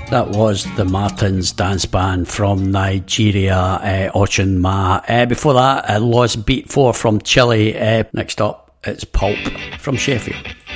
That was the Martins dance band from Nigeria, Ocean Ma. Before that, Lost Beat 4 from Chile. Next up, it's Pulp from Sheffield.